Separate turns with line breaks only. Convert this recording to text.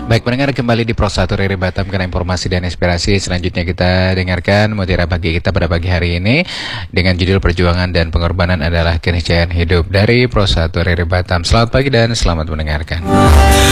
Baik, pendengar, kembali di Pro 1 Riri Batam karena informasi dan inspirasi. Selanjutnya kita dengarkan mutiara pagi kita pada pagi hari ini dengan judul Perjuangan dan Pengorbanan adalah Keniscayaan Hidup dari Pro 1 Riri Batam. Selamat pagi dan selamat mendengarkan.